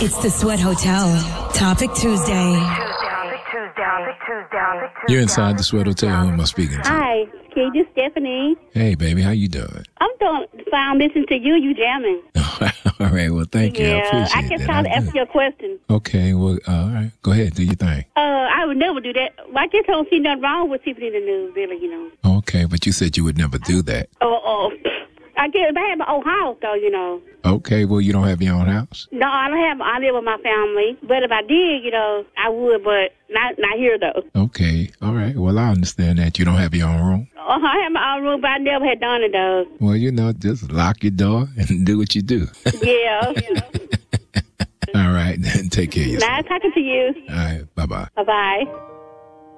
It's the Sweat Hotel. Topic Tuesday. You're inside the Sweat Hotel. Who am I speaking to? Hi, this Stephanie. Hey, baby, how you doing? I'm doing fine. Listening to you. You jamming. All right, well, thank you. I appreciate I can that. try to answer your question. Okay, well, all right. Go ahead, do your thing. I would never do that. I just don't see nothing wrong with people in the news, really, you know. Okay, but you said you would never do that. I guess if I had my own house, though, you know. Okay, well, you don't have your own house? No, I don't have. I live with my family. But if I did, you know, I would, but not here, though. Okay, all right. Well, I understand that you don't have your own room. I have my own room, but I never had done it, though. Well, you know, just lock your door and do what you do. Yeah. All right, then take care of yourself. Nice talking to you. All right, bye-bye. Bye-bye.